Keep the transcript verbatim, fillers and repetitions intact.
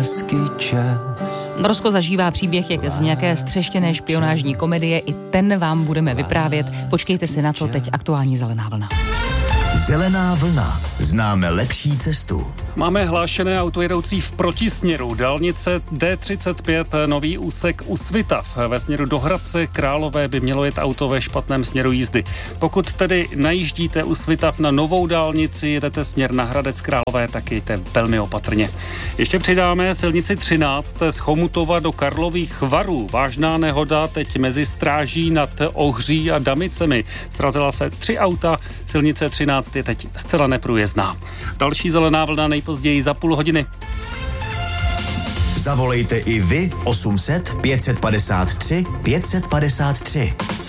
lásky čas. Norsko zažívá příběh jak z nějaké střeštěné špionážní komedie, i ten vám budeme vyprávět. Počkejte si na to, teď aktuální Zelená vlna. Zelená vlna. Známe lepší cestu. Máme hlášené auto jedoucí v protisměru. Dálnice D třicet pět, nový úsek u Svitav. Ve směru do Hradce Králové by mělo jet auto ve špatném směru jízdy. Pokud tedy najíždíte u Svitav na novou dálnici, jedete směr na Hradec Králové, tak jděte velmi opatrně. Ještě přidáme silnici třináct z Chomutova do Karlových Varů. Vážná nehoda teď mezi Stráží nad Ohří a Damicemi. Srazila se tři auta, silnice třináct je teď zcela neprůjezdná. Další Zelená vlna nejpozději za půl hodiny. Zavolejte i vy osm set pět set padesát tři pět set padesát tři.